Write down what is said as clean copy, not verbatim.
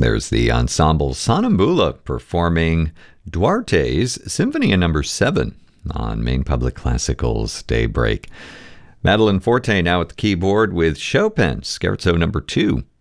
There's the ensemble Sonambula performing Duarte's Symphony No. 7 on Maine Public Classical's Daybreak. Madeline Forte now at the keyboard with Chopin Scherzo No. 2.